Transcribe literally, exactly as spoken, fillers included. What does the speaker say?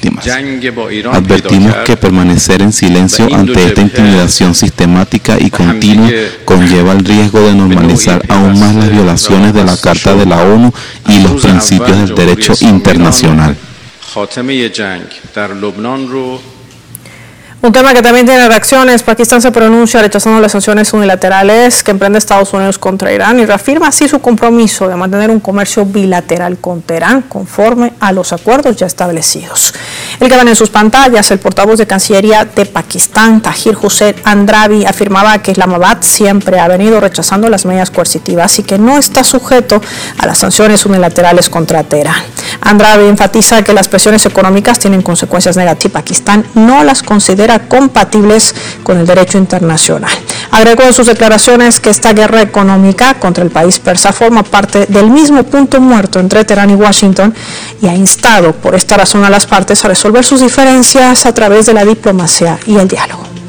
víctimas. Advertimos que permanecer en silencio ante esta intimidación sistemática y continua conlleva el riesgo de normalizar aún más las violaciones de la Carta de la ONU y los principios del derecho internacional. Un tema que también tiene reacciones. Pakistán se pronuncia rechazando las sanciones unilaterales que emprende Estados Unidos contra Irán y reafirma así su compromiso de mantener un comercio bilateral con Teherán conforme a los acuerdos ya establecidos. El que ven en sus pantallas, el portavoz de Cancillería de Pakistán, Tahir Hussein Andrabi, afirmaba que Islamabad siempre ha venido rechazando las medidas coercitivas y que no está sujeto a las sanciones unilaterales contra Teherán. Andrabi enfatiza que las presiones económicas tienen consecuencias negativas. Pakistán no las considera compatibles con el derecho internacional. Agregó en sus declaraciones que esta guerra económica contra el país persa forma parte del mismo punto muerto entre Teherán y Washington y ha instado por esta razón a las partes a resolver sus diferencias a través de la diplomacia y el diálogo.